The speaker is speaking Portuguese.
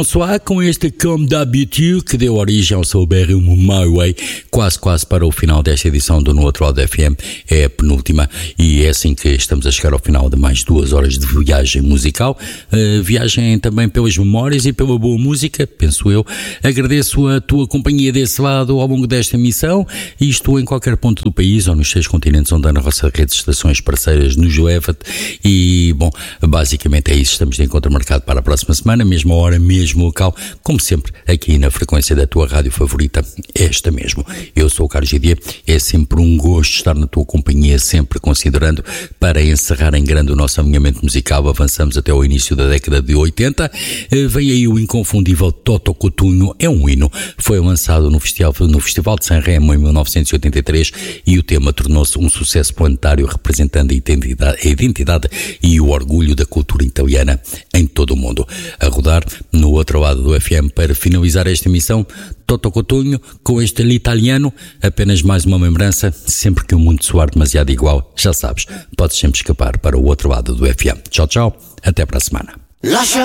François com este Comme d'habitude que deu origem ao seu berrimo My Way, quase para o final desta edição do No Outro Lado FM, é a penúltima e é assim que estamos a chegar ao final de mais 2 horas de viagem musical, viagem também pelas memórias e pela boa música, penso eu. Agradeço a tua companhia desse lado ao longo desta emissão e estou em qualquer ponto do país ou nos 6 continentes onde a nossa rede de estações parceiras nos leva-te e, bom, basicamente é isso, estamos de encontro marcado para a próxima semana, mesma hora, mesmo local, como sempre, aqui na frequência da tua rádio favorita, esta mesmo. Eu sou o Carlos Gidier, é sempre um gosto estar na tua companhia, sempre considerando, para encerrar em grande o nosso alinhamento musical, avançamos até ao início da década de 80, vem aí o inconfundível Toto Cutugno, é um hino, foi lançado no Festival de Sanremo em 1983 e o tema tornou-se um sucesso planetário, representando a identidade e o orgulho da cultura italiana em todo o mundo. A rodar no outro lado do FM para finalizar esta emissão, Toto Cutugno com este L'Italiano, apenas mais uma lembrança, sempre que o mundo soar demasiado igual, já sabes, podes sempre escapar para o outro lado do FM. Tchau, até para a semana.